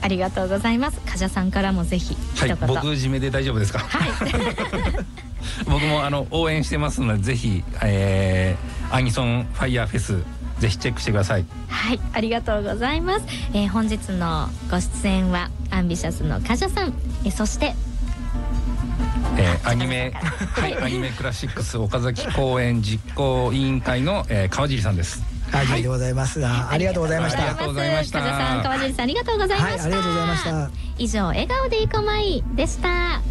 ありがとうございます。梶さんからもぜひ一言。 僕締めで大丈夫ですか？僕も応援してますので、ぜひ、アニソンファイヤーフェスぜひチェックしてください。 はい、ありがとうございます。本日のご出演はアンビシャスの梶さん、そしてアニメクラシックス岡崎公演実行委員会の、川尻さんです。 川尻でございますが、ありがとうございました。 梶さん、川尻さん、ありがとうございました。 はい、ありがとうございました。 以上、笑顔でいこまいでした。